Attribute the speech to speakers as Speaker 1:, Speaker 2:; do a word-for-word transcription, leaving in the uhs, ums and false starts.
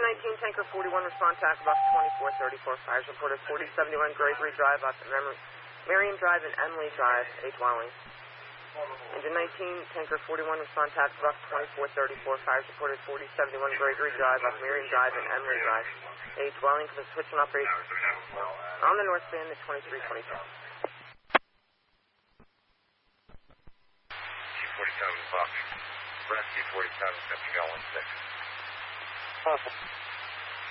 Speaker 1: nineteen, Tanker forty-one, respond to Aqueduct twenty-four thirty-four. Fires reported forty seventy-one Gregory Drive up to Mem- Marion Drive and Emily Drive, a dwelling. Engine nineteen, Tanker forty-one, respond to Aqueduct twenty-four thirty-four. Fires reported forty seventy-one Gregory Drive up Marion Drive and Emily Drive, a dwelling. For the switch and operate on the north band at twenty-three twenty-two.
Speaker 2: G forty-seven, Fox. Rescue forty-seven, fifty, L one six.
Speaker 3: Awesome.